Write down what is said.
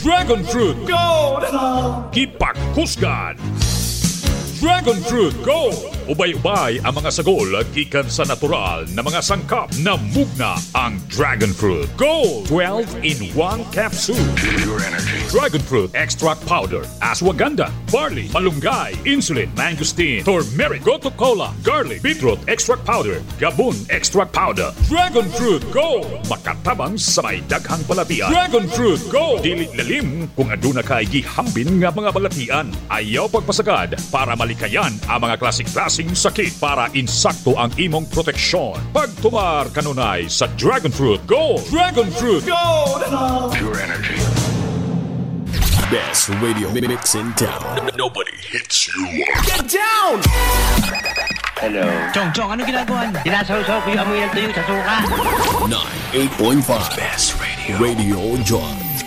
Dragon Fruit Gold! Kipak Kusgan! Dragon Fruit Gold! Ubay-ubay ang mga sagol gikan sa natural na mga sangkap na mugna ang Dragon Fruit Gold. 12 in 1 capsule. Pure energy. Dragon Fruit Extract Powder, Ashwagandha, Barley, Malunggay, Insulin, Mangosteen, Turmeric, Gotu Kola, Garlic, Beetroot Extract Powder, Gabon Extract Powder. Dragon Fruit Gold! Makatabang sa may daghang balatian. Dragon Fruit Gold! Dili lalim kung aduna kay gihambin nga mga balatian. Ayaw pagpasagad para malikayan ang mga klasik-klasing sakit para insakto ang imong proteksyon. Pagtumar kanunay sa Dragon Fruit Gold. Dragon Fruit Gold! Pure energy. Best radio mix in town. Nobody hits you up. Get down! Hello. Chong, ano ginagawa niyo? Sinasaw-saw ko yung amoy ng tuyo sa suka. 98.5 Best Radio. Radio Jones.